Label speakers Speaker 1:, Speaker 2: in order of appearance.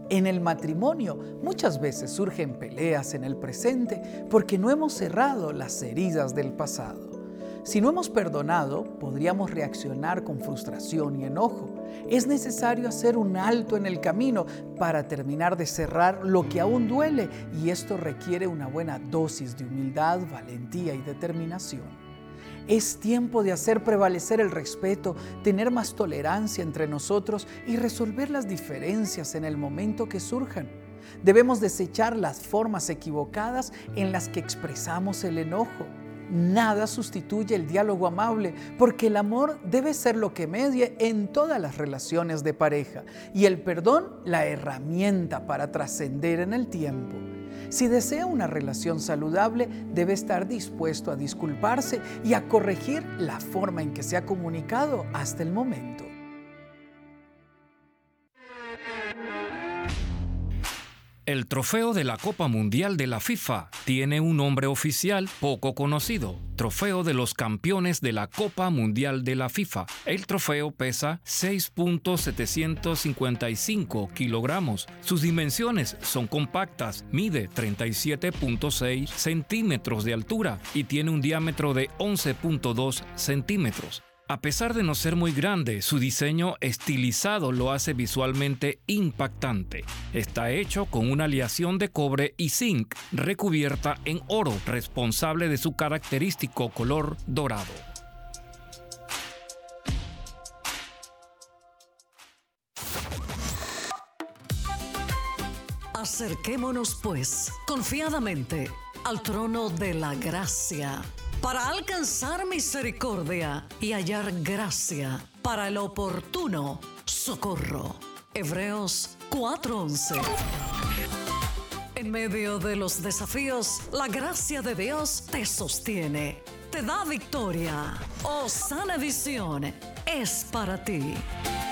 Speaker 1: En el matrimonio muchas veces surgen peleas en el presente porque no hemos cerrado las heridas del pasado. Si no hemos perdonado, podríamos reaccionar con frustración y enojo. Es necesario hacer un alto en el camino para terminar de cerrar lo que aún duele, y esto requiere una buena dosis de humildad, valentía y determinación. Es tiempo de hacer prevalecer el respeto, tener más tolerancia entre nosotros y resolver las diferencias en el momento que surjan. Debemos desechar las formas equivocadas en las que expresamos el enojo. Nada sustituye el diálogo amable, porque el amor debe ser lo que medie en todas las relaciones de pareja y el perdón la herramienta para trascender en el tiempo. Si desea una relación saludable, debe estar dispuesto a disculparse y a corregir la forma en que se ha comunicado hasta el momento.
Speaker 2: El trofeo de la Copa Mundial de la FIFA tiene un nombre oficial poco conocido: Trofeo de los Campeones de la Copa Mundial de la FIFA. El trofeo pesa 6.755 kilogramos. Sus dimensiones son compactas, mide 37.6 centímetros de altura y tiene un diámetro de 11.2 centímetros. A pesar de no ser muy grande, su diseño estilizado lo hace visualmente impactante. Está hecho con una aleación de cobre y zinc recubierta en oro, responsable de su característico color dorado.
Speaker 3: Acerquémonos, pues, confiadamente al trono de la gracia, para alcanzar misericordia y hallar gracia para el oportuno socorro. Hebreos 4:11. En medio de los desafíos, la gracia de Dios te sostiene, te da victoria. Osana Visión es para ti.